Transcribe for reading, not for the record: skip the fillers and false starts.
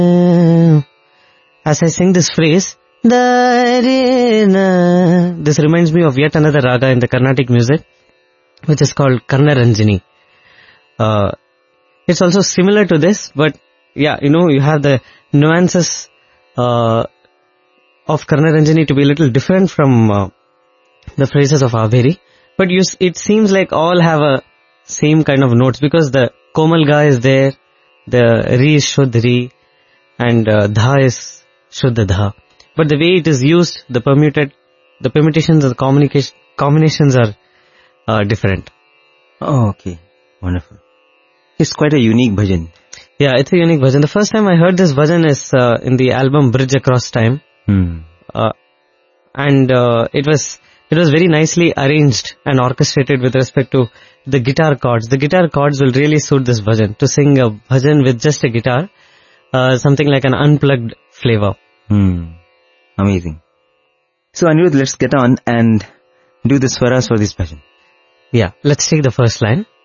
As I sing this phrase, this reminds me of yet another raga in the Carnatic music, which is called Karna Ranjini. It's also similar to this, but yeah, you have the nuances of Karna Ranjini to be a little different from the phrases of Averi. But it seems like all have a same kind of notes, because the Komal Ga is there, the Ri is Shuddh Ri, and Dha is Shuddha Dha. But the way it is used, the permutations and the combinations are different. Oh, okay. Wonderful. It's quite a unique bhajan. Yeah, it's a unique bhajan. The first time I heard this bhajan is in the album Bridge Across Time. And it was very nicely arranged and orchestrated with respect to the guitar chords. The guitar chords will really suit this bhajan. To sing a bhajan with just a guitar, something like an unplugged flavor. Amazing. So Anirudh, let's get on and do the swaras for this bhajan. Yeah, let's take the first line.